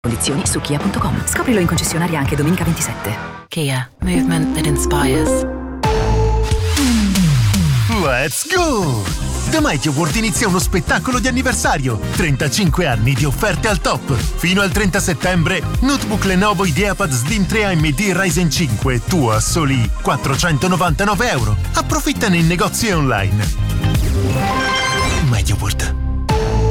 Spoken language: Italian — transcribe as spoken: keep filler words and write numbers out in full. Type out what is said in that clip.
Condizioni su kia punto com. Scoprilo in concessionaria anche domenica ventisette. Kia, movement that inspires. Let's go! Da Mighty Award inizia uno spettacolo di anniversario. trentacinque anni di offerte al top. Fino al trenta settembre, notebook Lenovo IdeaPad Slim tre A M D Ryzen cinque, tu a soli quattrocentonovantanove euro. Approfittane in negozi e online. Mighty Award.